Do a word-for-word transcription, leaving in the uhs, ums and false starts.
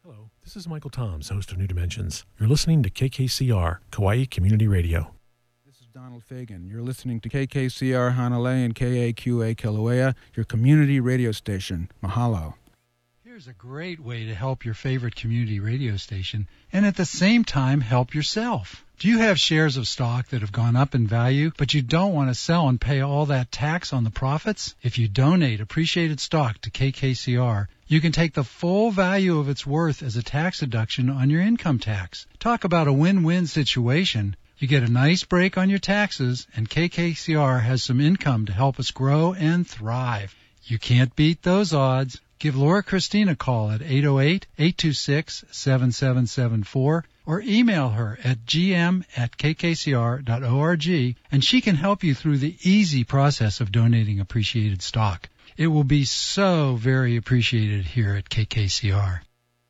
Hello, this is Michael Toms, host of New Dimensions. You're listening to K K C R, Kauai Community Radio. This is Donald Fagan. You're listening to K K C R Hanalei and K A Q A Kilauea, your community radio station. Mahalo. Here's a great way to help your favorite community radio station and at the same time help yourself. Do you have shares of stock that have gone up in value, but you don't want to sell and pay all that tax on the profits? If you donate appreciated stock to K K C R, you can take the full value of its worth as a tax deduction on your income tax. Talk about a win-win situation. You get a nice break on your taxes, and K K C R has some income to help us grow and thrive. You can't beat those odds. Give Laura Christine a call at eight oh eight, eight two six, seven seven seven four or email her at g m at k k c r dot org, and she can help you through the easy process of donating appreciated stock. It will be so very appreciated here at K K C R.